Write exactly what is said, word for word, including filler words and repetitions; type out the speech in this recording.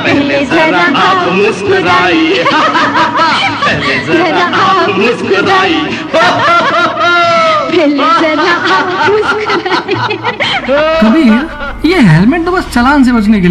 पहले जरा आप मुस्कुराइए, पहले जरा आप मुस्कुराइए, पहले जरा आप मुस्कुराइए। कबीर, ये हेलमेट तो बस चालान से बचने के लिए